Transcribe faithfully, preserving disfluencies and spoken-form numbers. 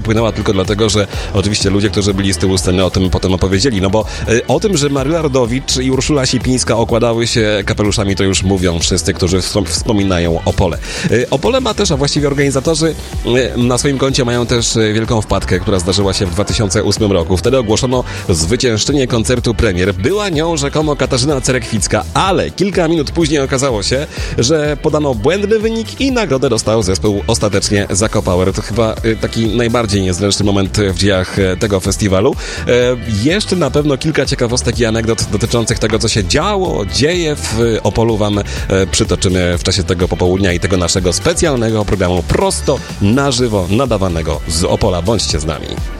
upłynęła tylko dlatego, że oczywiście ludzie, którzy byli z tyłu sceny, o tym potem opowiedzieli. No bo y, o tym, że Maryla Rodowicz i Urszula Sipińska okładały się kapeluszami, to już mówią wszyscy, którzy wspom- wspominają Opole. Y, Opole ma też, a właściwie organizatorzy y, na swoim koncie mają też y, wielką wpadkę, która zdarzyła się w dwa tysiące ósmym roku. Wtedy ogłoszono zwyciężczynię koncertu Premier. Była nią rzekomo Katarzyna Cerekwicka, ale kilka minut później okazało się, że podano błędny wynik i nagrodę dostał zespół ostatecznie Zakopower. To chyba y, taki najbardziej niezręczny moment w dziejach y, tego festiwalu. Y, jeszcze na pewno kilka ciekawostek i anegdot dotyczących tego, co się działo, dzieje w y, Opolu wam y, przytoczymy w czasie tego popołudnia i tego naszego specjalnego programu prosto na żywo nadawanego z Opola. Bądźcie z nami.